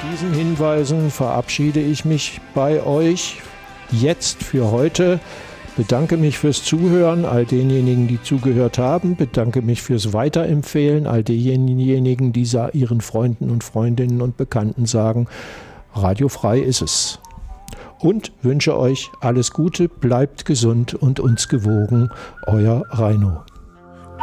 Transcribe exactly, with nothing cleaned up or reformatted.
diesen Hinweisen verabschiede ich mich bei euch jetzt für heute. Bedanke mich fürs Zuhören, all denjenigen, die zugehört haben. Bedanke mich fürs Weiterempfehlen, all denjenigen, die ihren Freunden und Freundinnen und Bekannten sagen, radiofrei ist es. Und wünsche euch alles Gute, bleibt gesund und uns gewogen. Euer Reino.